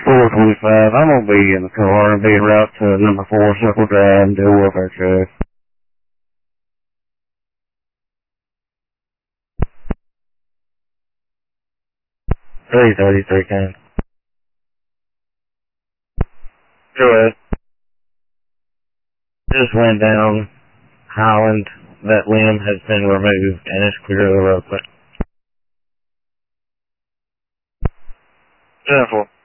425. I'm gonna be in the car and be en route to number 4 Circle Drive and do a welfare check. 333 Ken. Go ahead. Just went down Highland. That limb has been removed and it's clear of the roadway. 10-4.